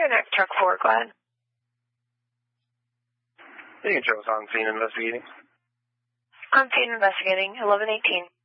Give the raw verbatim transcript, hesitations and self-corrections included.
next truck four, go ahead. Hey, Joe's on scene investigating. On scene investigating, eleven eighteen.